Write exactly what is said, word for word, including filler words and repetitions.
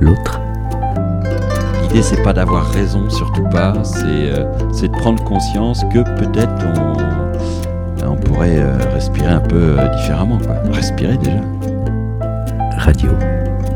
l'autre. L'idée, c'est pas d'avoir raison, surtout pas, c'est, euh, c'est de prendre conscience que peut-être on, on pourrait euh, respirer un peu euh, différemment, quoi. Respirer déjà. Radio